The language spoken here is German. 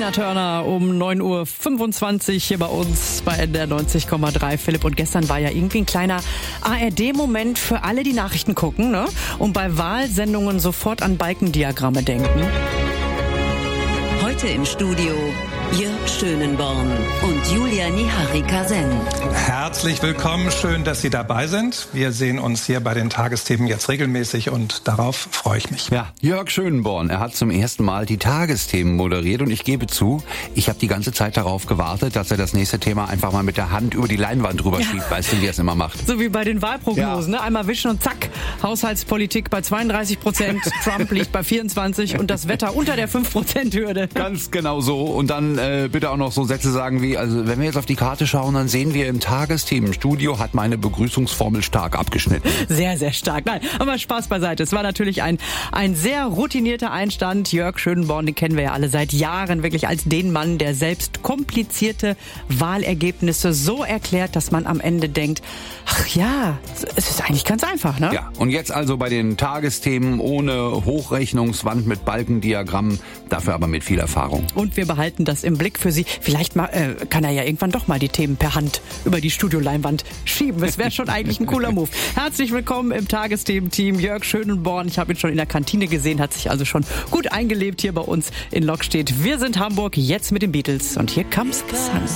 Tina Turner um 9.25 Uhr hier bei uns bei NDR 90,3. Philipp, und gestern war ja irgendwie ein kleiner ARD-Moment für alle, die Nachrichten gucken, ne? Und bei Wahlsendungen sofort an Balkendiagramme denken. Heute im Studio Jörg Schönenborn und Julia Nihari-Kasen. Herzlich willkommen, schön, dass Sie dabei sind. Wir sehen uns hier bei den Tagesthemen jetzt regelmäßig und darauf freue ich mich. Ja, Jörg Schönenborn, er hat zum ersten Mal die Tagesthemen moderiert und ich gebe zu, ich habe die ganze Zeit darauf gewartet, dass er das nächste Thema einfach mal mit der Hand über die Leinwand drüber schiebt. Weißt du, wie er es immer macht? So wie bei den Wahlprognosen, ne? Einmal wischen und zack, Haushaltspolitik bei 32%, Trump liegt bei 24% und das Wetter unter der 5%-Hürde. Ganz genau so. Und dann bitte auch noch so Sätze sagen wie, also wenn wir jetzt auf die Karte schauen, dann sehen wir im Tagesthemenstudio hat meine Begrüßungsformel stark abgeschnitten. Sehr, sehr stark. Nein, aber Spaß beiseite. Es war natürlich ein sehr routinierter Einstand. Jörg Schönenborn, den kennen wir ja alle seit Jahren wirklich als den Mann, der selbst komplizierte Wahlergebnisse so erklärt, dass man am Ende denkt, ach ja, es ist eigentlich ganz einfach, ne? Ja, und jetzt also bei den Tagesthemen ohne Hochrechnungswand mit Balkendiagrammen, dafür aber mit viel Erfahrung. Und wir behalten das im Blick für Sie. Vielleicht kann er ja irgendwann doch mal die Themen per Hand über die Studioleinwand schieben. Das wäre schon eigentlich ein cooler Move. Herzlich willkommen im Tagesthemen-Team Jörg Schönenborn. Ich habe ihn schon in der Kantine gesehen, hat sich also schon gut eingelebt hier bei uns in Lokstedt. Wir sind Hamburg, jetzt mit den Beatles. Und hier comes the sun.